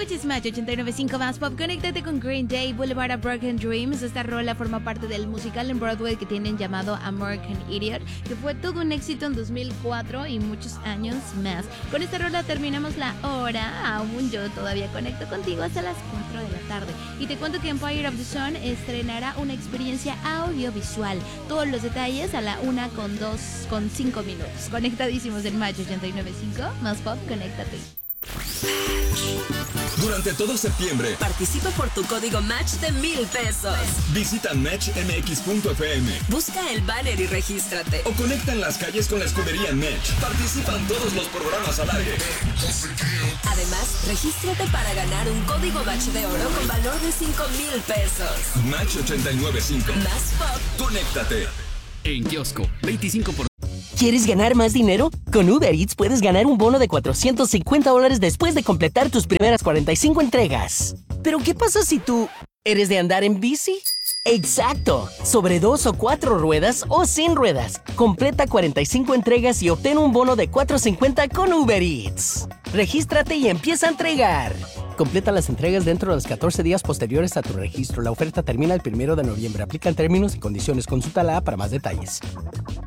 Escuches Match 89.5 más pop. Conéctate con Green Day, Boulevard of Broken Dreams. Esta rola forma parte del musical en Broadway que tienen llamado American Idiot, que fue todo un éxito en 2004 y muchos años más. Con esta rola terminamos la hora. Aún yo todavía conecto contigo hasta las 4 de la tarde. Y te cuento que Empire of the Sun estrenará una experiencia audiovisual. Todos los detalles a la 1:05 minutos. Conectadísimos en Match 89.5 más pop. Conéctate. Durante todo septiembre, participa por tu código Match de 1,000 pesos. Visita matchmx.fm. Busca el banner y regístrate. O conecta en las calles con la escudería Match. Participan todos los programas al aire. Además, regístrate para ganar un código Match de oro con valor de 5,000 pesos. Match 89.5. Más pop. Conéctate. En kiosco, 25%. ¿Quieres ganar más dinero? Con Uber Eats puedes ganar un bono de $450 después de completar tus primeras 45 entregas. ¿Pero qué pasa si tú eres de andar en bici? ¡Exacto! Sobre 2 o 4 ruedas o sin ruedas. Completa 45 entregas y obtén un bono de $450 con Uber Eats. Regístrate y empieza a entregar. Completa las entregas dentro de los 14 días posteriores a tu registro. La oferta termina el 1 de noviembre. Aplican términos y condiciones. Consulta la app para más detalles.